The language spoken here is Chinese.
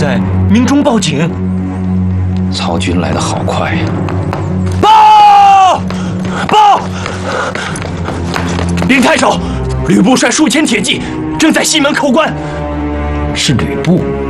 在明中报警。 曹军来得好快呀！ 报！禀太守，吕布率数千铁骑正在西门口关。 是吕布。